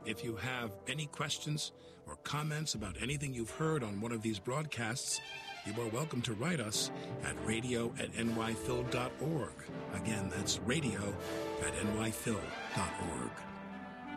If you have any questions or comments about anything you've heard on one of these broadcasts, you are welcome to write us at radio@nyphil.org. Again, that's radio@nyphil.org.